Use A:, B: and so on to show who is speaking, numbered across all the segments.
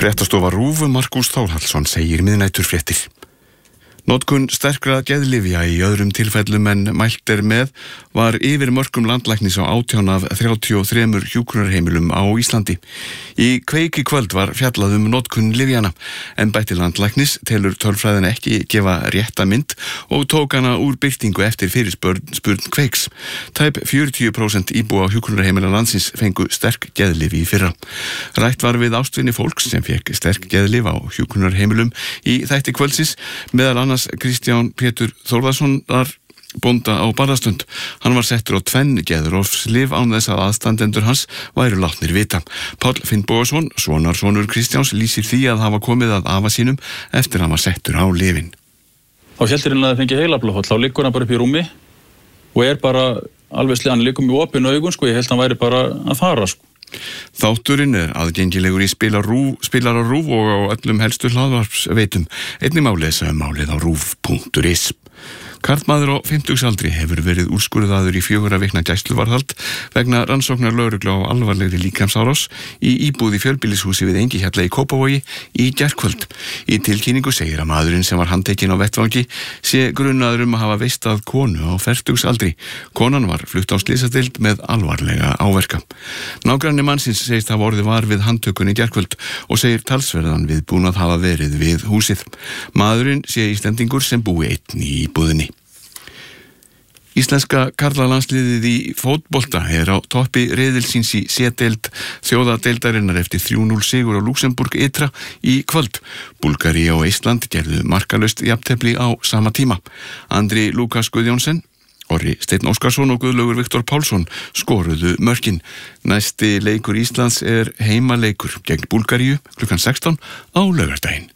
A: Fréttastofa RÚV Markús Þórhallsson segir miðnæturfréttir. Notkun sterkra geðlyfja í öðrum tilfellum en mælt með var yfir mörkum landlæknis á 18 af 33 hjúkrunarheimilum á Íslandi. Í Kveik í kvöld var fjallað notkun lyfjana. Embætti landlæknis telur tölfræðin ekki gefa rétta mynd og tók hana úr birtingu eftir fyrirspurn Kveiks. Tæp 40% íbúa hjúkrunarheimila landsins fengu sterk geðlyf í fyrra. Rætt var við ástvinni fólks sem fékk sterk geðlyf á hjúkrunarheimilum í þætti kvöldsins, meðal annars Kristján Pétur Þórðarssonar bónda á Barðastund. Hann var settur á 2 geðrofslyf án þess að aðstandendur hans væru látnir vita. Páll Finnbogason, sonarsonur Kristjáns, lýsir því að hafa komið að afa sínum eftir að hann var settur á lyfin.
B: Þá heldur hann að það fengi heilablóðfall, þá liggur hann bara upp í rúmi og er bara alveg hann liggur með opin augun, ég held hann væri bara að fara,
A: Þátturinn er aðgengilegur í spilar á RÚV og á öllum helstu hlaðvarpsveitum. Einnig má lesa málið á ruv.is. Karlmaður á 50-aldri hefur verið úrskurðaður í 4 vikna gæsluvarðhald vegna rannsóknar lögreglu á alvarlegri líkamsárás í íbúð í fjölbýlishúsi við Engihjalla í Kópavogi í gærkvöld. Í tilkynningu segir að maðurinn sem var handtekinn á vettvangi sé grunaður að hafa veistað konu á 40-aldri. Konan var flutt á slysadeild með alvarlega áverka. Nágranni mannsins segist hafa orðið var við handtökunni í gærkvöld og segir talsverðan viðbúnað hafa verið við húsið. Maðurinn sé Íslendingur sem búi einn í íbúðinni. Íslenska karlalandsliðið í fótbolta er á toppi riðilsins í C-deild þjóðadeildarinnar eftir 3-0 sigur á Luxemburg ytra í kvöld. Búlgaría og Ísland gerðu markalaust jafntefli á sama tíma. Andri Lukas Guðjónsson, Orri Steinn Óskarsson og Guðlaugur Viktor Pálsson skoruðu mörkin. Næsti leikur Íslands er heimaleikur gegn Búlgaríu klukkan 16 á laugardaginn.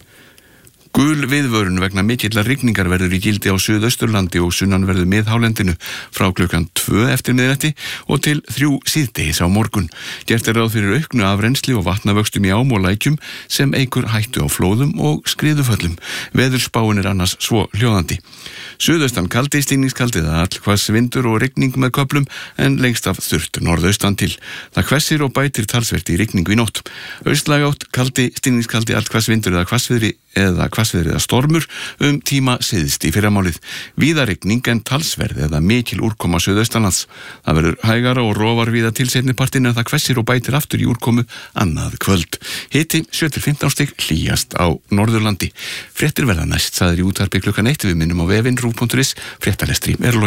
A: Gul viðvörun vegna mikillar rigningar verður í gildi á Suðausturlandi og sunnanverðu miðhálendinu frá klukkan 2 eftir miðnætti og til 3 síðdegis á morgun. Gert er ráð fyrir auknu afrennsli og vatnavöxtum í ám og lækjum sem eykur hættu á flóðum og skriðuföllum. Veðurspáin er annars svo hljóðandi. Suðaustan kaldi, stigningskaldi eða allhvass vindur og rigning með köflum en lengst af þurrt norðaustan til. Það hvessir og bætir talsvert í rigningu í nótt. Austlægátt, kaldi, stigningskaldi, allhvass vindur eða hvassviðri eða stormur tíma syðst í fyrramálið. Víða rigning en talsverð eða mikil úrkoma suðaustanlands. Það verður hægara og rofar víða til seinni partinn en það hvessir og bætir aftur í úrkomu annað kvöld. Hiti 7-15 stig, hlýjast á Norðurlandi. Fréttir verða næst, sagðir í útvarpi klukkan 1. Við minnum á vefinn ruv.is. Fréttalestri er lokið.